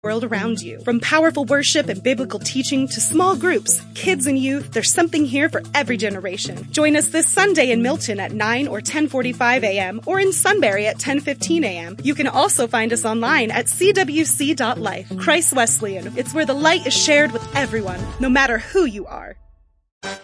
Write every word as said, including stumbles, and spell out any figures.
world around you. From powerful worship and biblical teaching to small groups, kids and youth, there's something here for every generation. Join us this Sunday in Milton at nine or ten forty-five a.m. or in Sunbury at ten fifteen a.m. You can also find us online at c w c dot life. Christ Wesleyan, it's where the light is shared with everyone, no matter who you are.